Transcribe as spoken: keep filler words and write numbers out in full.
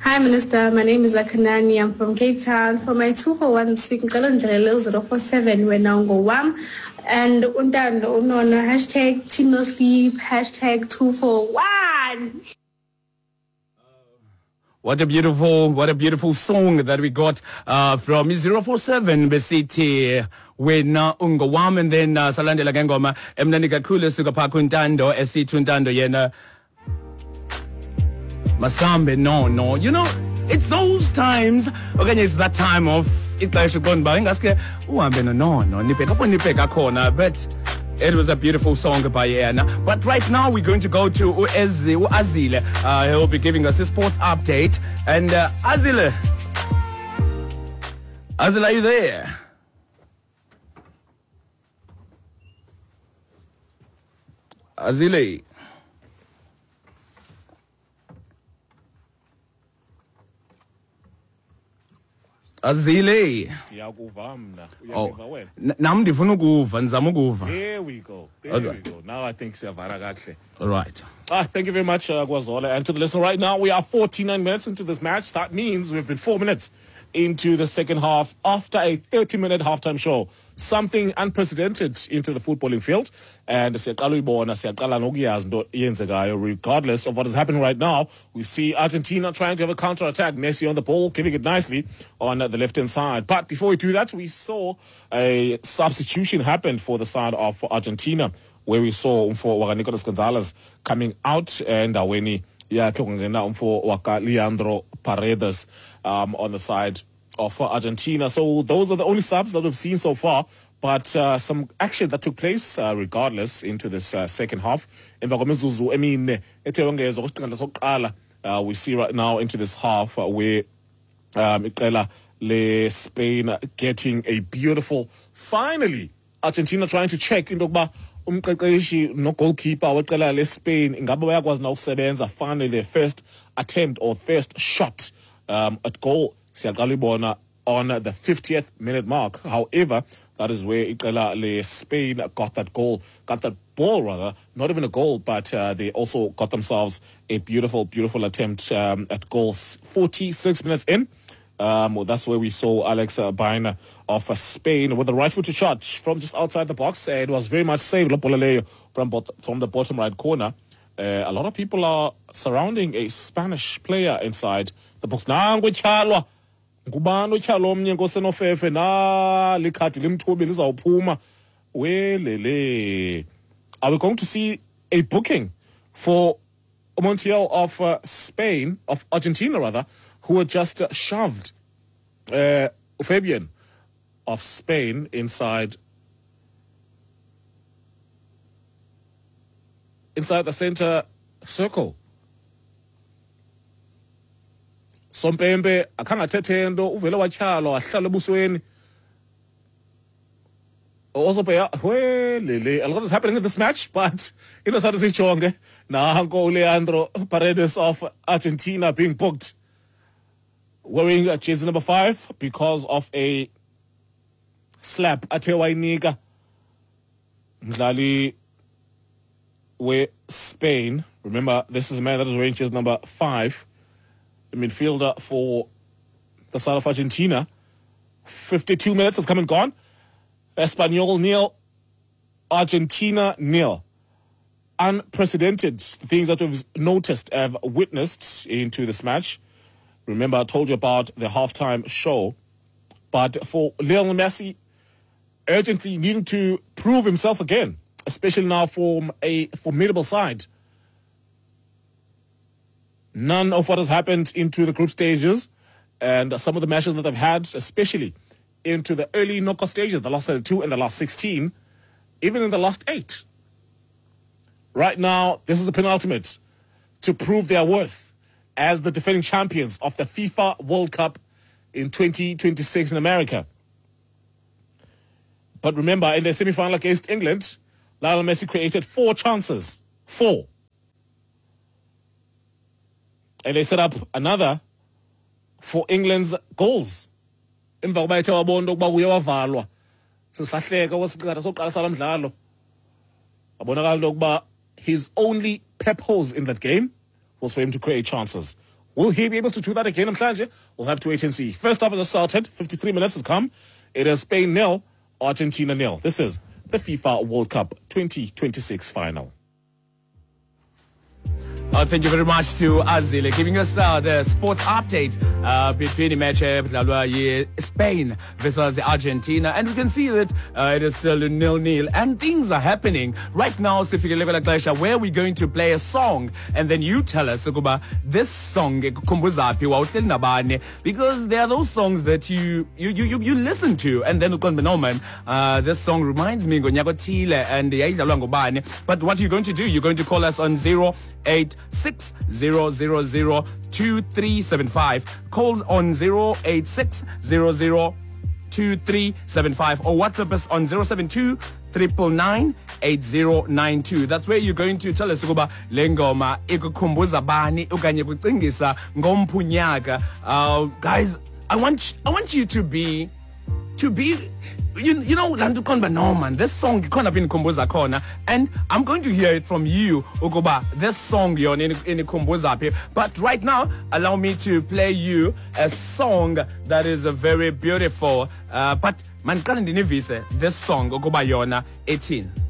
Hi, Minister. My name is Akanani. I'm from Cape Town. For my two for one this week, zero four seven when I go one. And untando unono hashtag Tino Sleep, hashtag two for one. What a beautiful, what a beautiful song that we got uh, from zero four seven besithi wena ungowami, and then uh, salandela ke ngoma emnandi kakhulu suka pha kuntando esithi untando yena masambe no no, you know, it's those times okanye it's that time of ixesha ukubona uba ingaske uhambe no no no nibheka apho nibheka khona, but it was a beautiful song by Yena. But right now we're going to go to Azile. Uh, he'll be giving us a sports update. And uh, Azile, Azile, are you there? Azile. Azile. Oh, nam ndifuna ukuva, nizama ukuva. There we go. There okay. we go. Now I think siyavana kahle. All right. Ah, thank you very much, uh, Gwazola. And to the listener, right now we are forty-nine minutes into this match. That means we've been four minutes into the second half after a thirty-minute halftime show. Something unprecedented into the footballing field. And regardless of what is happening right now, we see Argentina trying to have a counter-attack. Messi on the ball, giving it nicely on the left-hand side. But before we do that, we saw a substitution happen for the side of Argentina, where we saw for Nicolas Gonzalez coming out, and uh, when he yeah for Waka Leandro Paredes um, on the side of Argentina. So those are the only subs that we've seen so far. But uh, some action that took place, uh, regardless, into this uh, second half. Uh, we see right now into this half uh, where um, Le Spain getting a beautiful, finally, Argentina trying to check into umqeqeshi no goalkeeper weqela le Spain ingabe bayakwazi na ukusebenza finally their first attempt or first shot um, at goal siyaqala ibona on the fiftieth minute mark. However, that is where iqela le Spain got that goal, got that ball rather, not even a goal, but uh, they also got themselves a beautiful, beautiful attempt um, at goal. forty-six minutes in. Um, well, that's where we saw Alex uh, Baena of uh, Spain with a right-footed shot from just outside the box. Uh, it was very much saved from, from the bottom right corner. Uh, a lot of people are surrounding a Spanish player inside the box. Are we going to see a booking for Montiel of uh, Spain, of Argentina rather, who had just uh, shoved uh, Fabian of Spain inside inside the center circle? Sompembe akhangathethe nto uvele watyhalwa wahlala ebusweni. Also, a lot is happening in this match, but you know, Nango Leandro Paredes of Argentina being booked, wearing jersey number five because of a slap at Wainika. Mdlali with Spain. Remember, this is a man that is wearing jersey number five, the midfielder for the side of Argentina. fifty-two minutes has come and gone. Espanyol nil, Argentina nil. Unprecedented things that we've noticed, have witnessed into this match. Remember, I told you about the halftime show. But for Lionel Messi, urgently needing to prove himself again, especially now from a formidable side. None of what has happened into the group stages and some of the matches that they've had, especially into the early knockout stages, the last thirty-two and the last sixteen, even in the last eight. Right now, this is the penultimate to prove their worth as the defending champions of the FIFA World Cup in twenty twenty-six in America. But remember, in the semi-final against England, Lionel Messi created four chances. Four. And they set up another for England's goals. Emva koba ethe wabona ukuba uye wavalwa sisahleka kwesiqala soqala sala mdlalo abonakala ukuba his only purpose in that game was for him to create chances. Will he be able to do that again, Mhlanje? We'll have to wait and see. First half is started. fifty-three minutes has come. It is Spain nil, Argentina nil. This is the FIFA World Cup twenty twenty-six final. Uh, thank you very much to Azile giving us uh, the sports update uh, between the match uh, Spain versus Argentina, and we can see that uh, it is still nil-nil and things are happening right now. Where we're going to play a song and then you tell us this song because there are those songs that you you you, you listen to and then uh, this song reminds me and but what you're going to do, you're going to call us on zero eight six zero zero zero two three seven five. Calls on zero eight six zero zero two three seven five or WhatsApp us on zero seven two triple nine eight zero nine two. That's where you're going to tell us ukuba lengoma ikukhumbuza bani okanye kucingisa ngompunyaka. Uh guys, I want I want you to be to be You, you know, no man, this song can't been composer corner, and I'm going to hear it from you, Ugoba. This song you're in in composer here. But right now, allow me to play you a song that is a very beautiful. Uh, but man, can't this song Ugoba Yona eighteen.